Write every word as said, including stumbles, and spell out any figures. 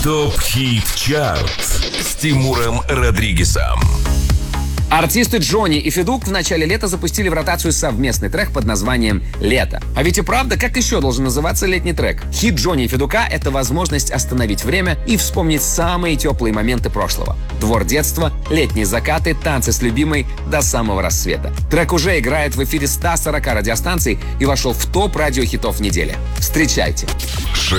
ТОП-хит-чарт с Тимуром Родригезом. Артисты Джонни и Федук в начале лета запустили в ротацию совместный трек под названием «Лето». А ведь и правда, как еще должен называться летний трек? Хит Джонни и Федука — это возможность остановить время и вспомнить самые теплые моменты прошлого. Двор детства, летние закаты, танцы с любимой до самого рассвета. Трек уже играет в эфире ста сорока радиостанций и вошел в топ радиохитов недели. Встречайте!